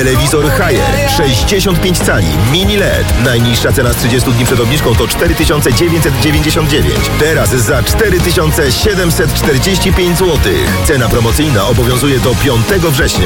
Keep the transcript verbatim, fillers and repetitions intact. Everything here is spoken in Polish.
Telewizor Haier sześćdziesiąt pięć cali Mini L E D. Najniższa cena z trzydziestu dni przed obniżką to cztery tysiące dziewięćset dziewięćdziesiąt dziewięć. Teraz za cztery tysiące siedemset czterdzieści pięć złotych. Cena promocyjna obowiązuje do piątego września.